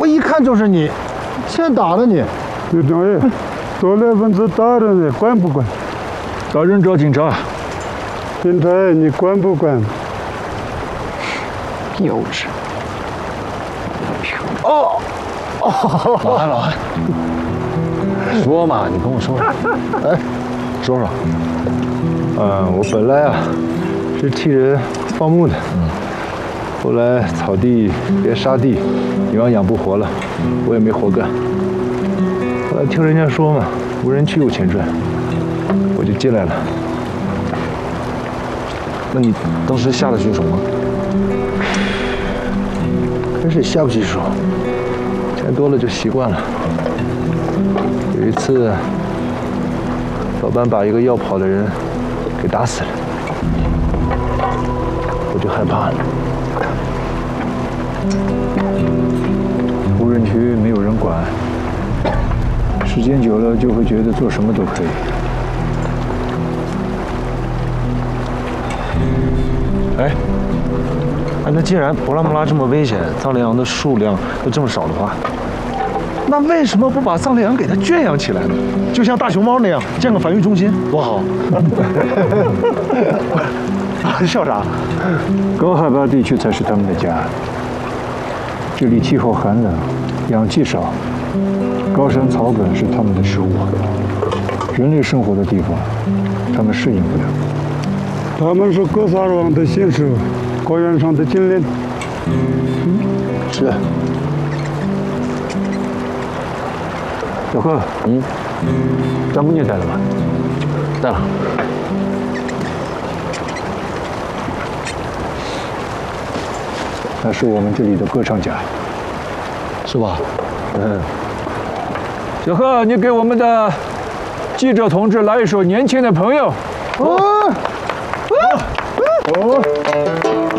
我一看就是你，先打了你。 队长哎，多来分子打人了，管不管？ 大人找警察。 警察，你管不管？ 幼稚。 哦， 老汉，说嘛，你跟我说。哎，说说。 我本来啊是替人放牧的，后来草地别沙地，牛羊养不活了，我也没活干。后来听人家说嘛，无人区有钱赚，我就进来了。 那你当时下得去手吗？ 真是下不去手，钱多了就习惯了。有一次，老板把一个要跑的人给打死了，我就害怕了。无人区没有人管，时间久了就会觉得做什么都可以。 哎，那既然博拉木拉这么危险，藏羚羊的数量又这么少的话，那为什么不把藏羚羊给它圈养起来呢？就像大熊猫那样建个繁育中心，多好！笑啥？ 高海拔地区才是他们的家。这里气候寒冷，氧气少，高山草本是他们的食物。人类生活的地方，他们适应不了。他们是格萨尔王的信使，高原上的精灵。 是。小贺，张姑娘带了吗？ 带了。 那是我们这里的歌唱家， 是吧？小贺，你给我们的记者同志来一首《年轻的朋友》。 哦。